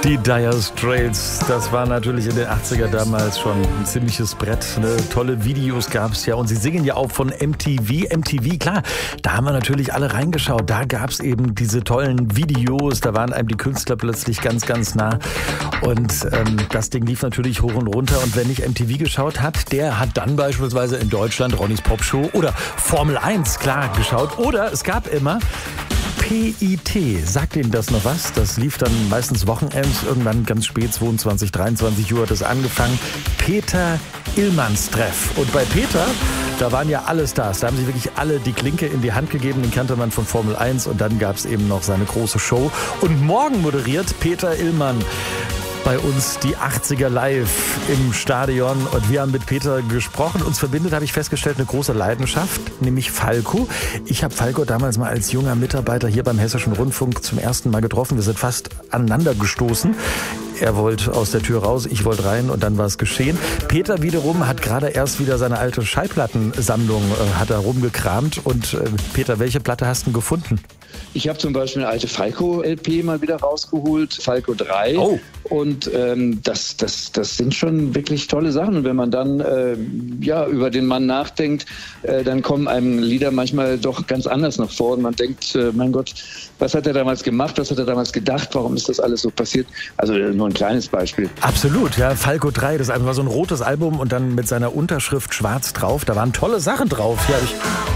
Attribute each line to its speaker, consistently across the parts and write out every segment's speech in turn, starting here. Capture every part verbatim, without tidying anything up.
Speaker 1: Die Dire Straits, das war natürlich in den achtziger damals schon ein ziemliches Brett. Ne? Tolle Videos gab es ja und sie singen ja auch von M T V. M T V, klar, da haben wir natürlich alle reingeschaut. Da gab es eben diese tollen Videos, da waren einem die Künstler plötzlich ganz, ganz nah. Und ähm, das Ding lief natürlich hoch und runter. Und wer nicht M T V geschaut hat, der hat dann beispielsweise in Deutschland Ronnys Popshow oder Formel eins, klar, geschaut. Oder es gab immer P I T, sagt Ihnen das noch was? Das lief dann meistens wochenends, irgendwann ganz spät, zweiundzwanzig, dreiundzwanzig Uhr hat es angefangen. Peter Illmanns Treff. Und bei Peter, da waren ja alle Stars, da haben sich wirklich alle die Klinke in die Hand gegeben, den kannte man von Formel eins und dann gab es eben noch seine große Show. Und morgen moderiert Peter Illmann bei uns die achtziger live im Stadion und wir haben mit Peter gesprochen. Uns verbindet, habe ich festgestellt, eine große Leidenschaft, nämlich Falco. Ich habe Falco damals mal als junger Mitarbeiter hier beim Hessischen Rundfunk zum ersten Mal getroffen. Wir sind fast aneinander gestoßen. Er wollte aus der Tür raus, ich wollte rein und dann war es geschehen. Peter wiederum hat gerade erst wieder seine alte Schallplattensammlung äh, hat er rumgekramt. Und äh, Peter, welche Platte hast du gefunden?
Speaker 2: Ich habe zum Beispiel eine alte Falco-L P mal wieder rausgeholt, Falco drei.
Speaker 1: Oh.
Speaker 2: Und ähm, das, das, das sind schon wirklich tolle Sachen. Und wenn man dann äh, ja, über den Mann nachdenkt, äh, dann kommen einem Lieder manchmal doch ganz anders nach vor. Und man denkt, äh, mein Gott, was hat er damals gemacht, was hat er damals gedacht, warum ist das alles so passiert? Also nur ein kleines Beispiel.
Speaker 1: Absolut, ja. Falco drei, das war so ein rotes Album und dann mit seiner Unterschrift schwarz drauf. Da waren tolle Sachen drauf. Hier habe ich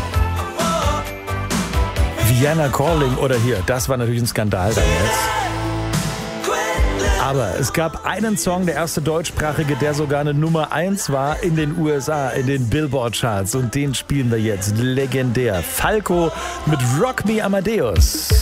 Speaker 1: Vienna Calling oder hier, das war natürlich ein Skandal damals. Aber es gab einen Song, der erste deutschsprachige, der sogar eine Nummer eins war in den U S A, in den Billboard-Charts. Und den spielen wir jetzt legendär. Falco mit Rock Me Amadeus.